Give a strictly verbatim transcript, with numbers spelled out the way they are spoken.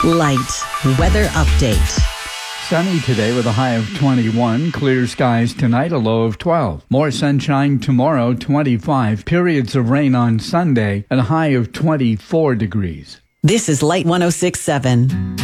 Light weather update. Sunny today with a high of twenty-one. Clear skies tonight, a low of twelve. More sunshine tomorrow, twenty-five. Periods of rain on Sunday, and a high of twenty-four degrees. This is Light one oh six point seven.